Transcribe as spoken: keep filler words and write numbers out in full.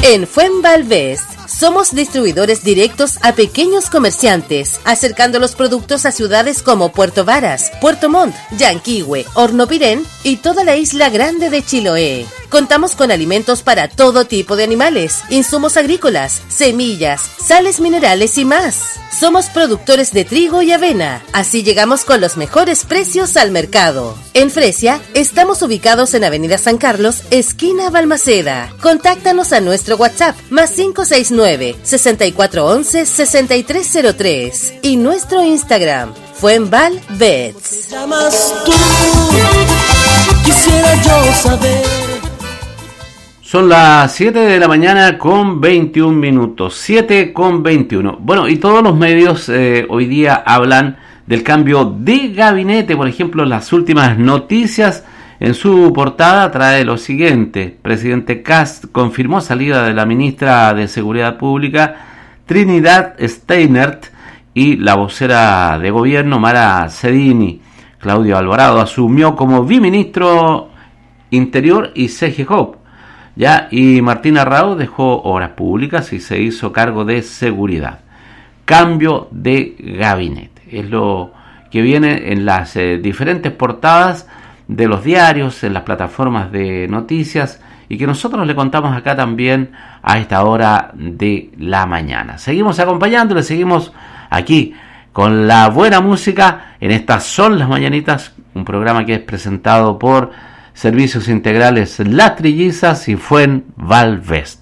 En Fuenvalves somos distribuidores directos a pequeños comerciantes, acercando los productos a ciudades como Puerto Varas, Puerto Montt, Yanquihue, Hornopirén y toda la isla grande de Chiloé. Contamos con alimentos para todo tipo de animales, insumos agrícolas, semillas, sales minerales y más. Somos productores de trigo y avena, así llegamos con los mejores precios al mercado. En Fresia, estamos ubicados en Avenida San Carlos, esquina Balmaceda. Contáctanos a nuestro WhatsApp, más cinco seis nueve, seis cuatro once, sesenta y tres cero tres y nuestro Instagram, Fuenvalvets. ¿Te llamas tú? Quisiera yo saber. Son las siete de la mañana con veintiún minutos, siete con veintiuno. Bueno, y todos los medios eh, hoy día hablan del cambio de gabinete. Por ejemplo, las últimas noticias en su portada trae lo siguiente. Presidente Kast confirmó salida de la ministra de Seguridad Pública, Trinidad Steinert, y la vocera de gobierno, Mara Cedini. Claudio Alvarado asumió como viceministro Interior y C G J O P. Ya, y Martina Rao dejó Obras Públicas y se hizo cargo de Seguridad. Cambio de gabinete. Es lo que viene en las eh, diferentes portadas de los diarios, en las plataformas de noticias, y que nosotros le contamos acá también a esta hora de la mañana. Seguimos acompañándole, seguimos aquí con la buena música en Estas Son las Mañanitas, un programa que es presentado por Servicios Integrales Las Trillizas y Fuenvalves.